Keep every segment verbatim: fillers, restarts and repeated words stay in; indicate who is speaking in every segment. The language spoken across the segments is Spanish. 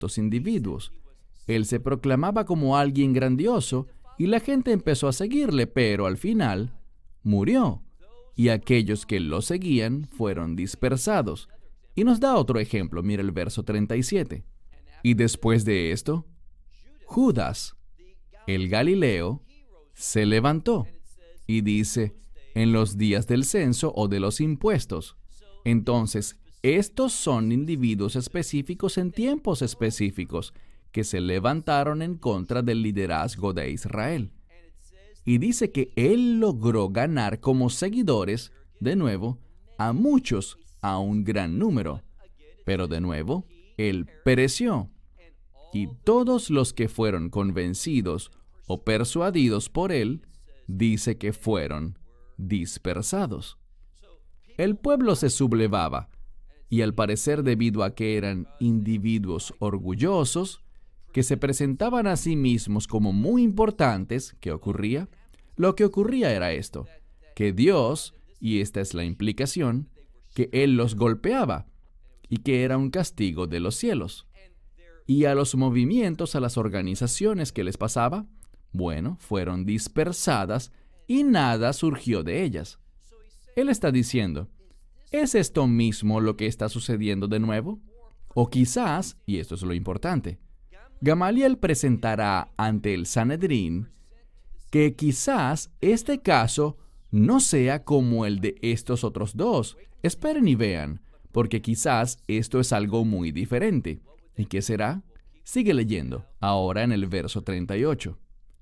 Speaker 1: estos individuos. Él se proclamaba como alguien grandioso y la gente empezó a seguirle, pero al final murió. Y aquellos que lo seguían fueron dispersados. Y nos da otro ejemplo, mira el verso treinta y siete. Y después de esto, Judas, el Galileo, se levantó y dice, en los días del censo o de los impuestos. Entonces, estos son individuos específicos en tiempos específicos que se levantaron en contra del liderazgo de Israel. Y dice que él logró ganar como seguidores, de nuevo, a muchos, a un gran número. Pero de nuevo, él pereció. Y todos los que fueron convencidos o persuadidos por él, dice que fueron dispersados. El pueblo se sublevaba, y al parecer debido a que eran individuos orgullosos, que se presentaban a sí mismos como muy importantes, ¿qué ocurría? Lo que ocurría era esto, que Dios, y esta es la implicación, que Él los golpeaba, y que era un castigo de los cielos. Y a los movimientos, a las organizaciones que les pasaba, bueno, fueron dispersadas y nada surgió de ellas. Él está diciendo, ¿es esto mismo lo que está sucediendo de nuevo? O quizás, y esto es lo importante, Gamaliel presentará ante el Sanedrín que quizás este caso no sea como el de estos otros dos. Esperen y vean, porque quizás esto es algo muy diferente. ¿Y qué será? Sigue leyendo, ahora en el verso treinta y ocho.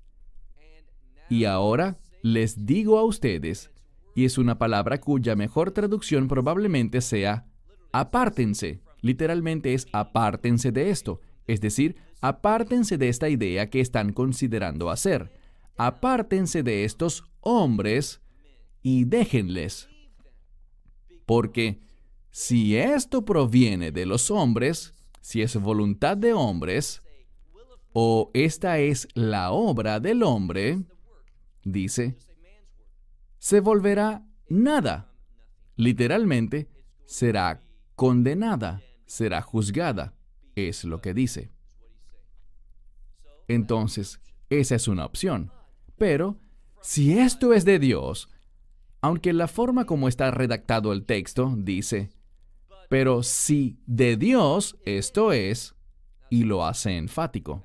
Speaker 1: Y ahora les digo a ustedes, y es una palabra cuya mejor traducción probablemente sea apártense. Literalmente es apártense de esto, es decir, apártense de esta idea que están considerando hacer. Apártense de estos hombres y déjenles. Porque si esto proviene de los hombres, si es voluntad de hombres, o esta es la obra del hombre, dice, se volverá nada. Literalmente, será condenada, será juzgada, es lo que dice. Entonces, esa es una opción. Pero, si esto es de Dios, aunque la forma como está redactado el texto dice, pero si de Dios esto es, y lo hace enfático.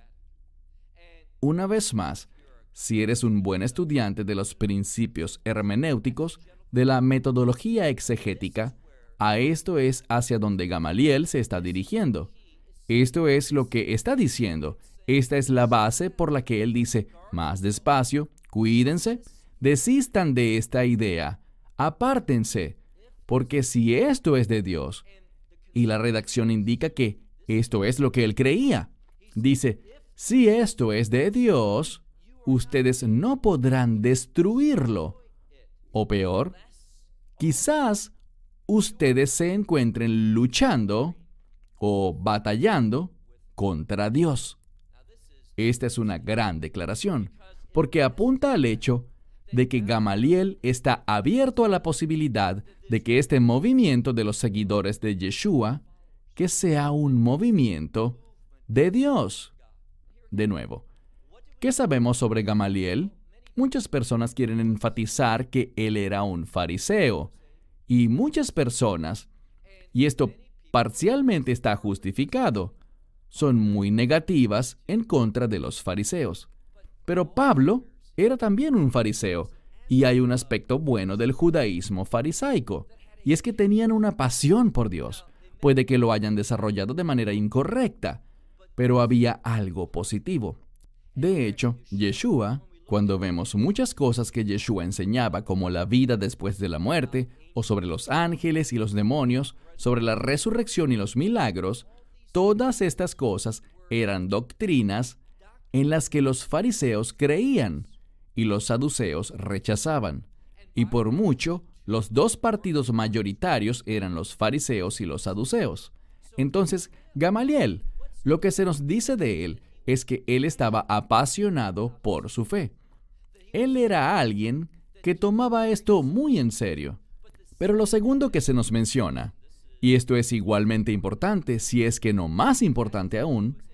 Speaker 1: Una vez más, si eres un buen estudiante de los principios hermenéuticos, de la metodología exegética, a esto es hacia donde Gamaliel se está dirigiendo. Esto es lo que está diciendo. Esta es la base por la que él dice, más despacio, cuídense, desistan de esta idea, apártense, porque si esto es de Dios, y la redacción indica que esto es lo que él creía, dice, si esto es de Dios, ustedes no podrán destruirlo. O peor, quizás ustedes se encuentren luchando o batallando contra Dios. Esta es una gran declaración, porque apunta al hecho de que Gamaliel está abierto a la posibilidad de que este movimiento de los seguidores de Yeshua, que sea un movimiento de Dios. De nuevo, ¿qué sabemos sobre Gamaliel? Muchas personas quieren enfatizar que él era un fariseo, y muchas personas, y esto parcialmente está justificado, son muy negativas en contra de los fariseos. Pero Pablo era también un fariseo, y hay un aspecto bueno del judaísmo farisaico, y es que tenían una pasión por Dios. Puede que lo hayan desarrollado de manera incorrecta, pero había algo positivo. De hecho, Yeshua, cuando vemos muchas cosas que Yeshua enseñaba, como la vida después de la muerte, o sobre los ángeles y los demonios, sobre la resurrección y los milagros, todas estas cosas eran doctrinas en las que los fariseos creían y los saduceos rechazaban. Y por mucho, los dos partidos mayoritarios eran los fariseos y los saduceos. Entonces, Gamaliel, lo que se nos dice de él es que él estaba apasionado por su fe. Él era alguien que tomaba esto muy en serio. Pero lo segundo que se nos menciona, Y esto es igualmente importante, si es que no más importante aún,